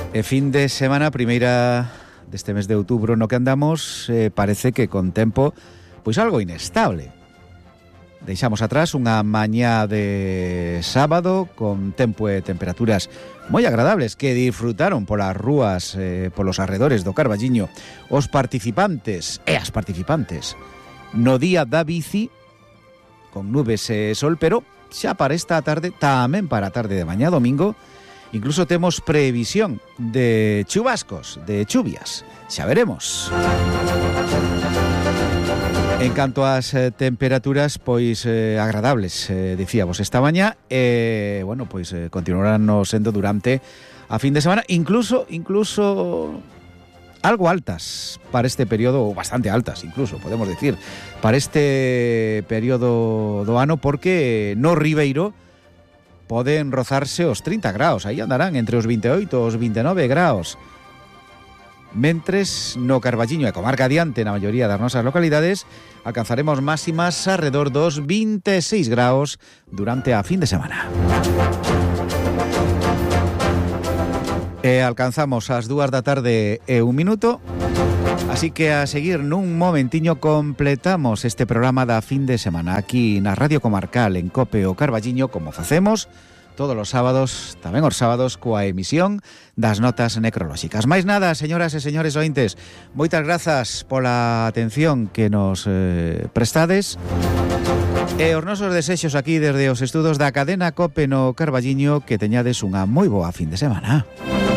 E fin de semana, primeira deste mes de outubro no que andamos, parece que con tempo pois algo inestable. Deixamos atrás unha mañá de sábado con tempo e temperaturas moi agradables que disfrutaron polas rúas, polos arredores do Carballiño os participantes e as participantes no día da bici, con nubes e sol, pero xa para esta tarde, tamén para a tarde de mañá domingo, incluso temos previsión de chubascos, de chuvias. Xa veremos. En canto ás temperaturas, pois agradables, dicíamos esta mañá, bueno, pois continuarán sendo durante a fin de semana, incluso algo altas para este período, ou bastante altas incluso, podemos decir, para este período do ano, porque no Ribeiro poden rozarse os 30 graus, aí andarán entre os 28 e os 29 graus. Mentres no Carballiño e comarca adiante na maioría das nosas localidades alcanzaremos máximas arredor dos 26 graus durante a fin de semana. E alcanzamos as 2 da tarde e 1 minuto, así que a seguir nun momentiño completamos este programa da fin de semana aquí na Radio Comarcal en COPE o Carballiño, como facemos todos os sábados, tamén os sábados, coa emisión das notas necrolóxicas. Mais nada, señoras e señores ointes, moitas grazas pola atención que nos prestades e os nosos desexos aquí desde os estudos da cadena COPE no Carballiño, que teñades unha moi boa fin de semana.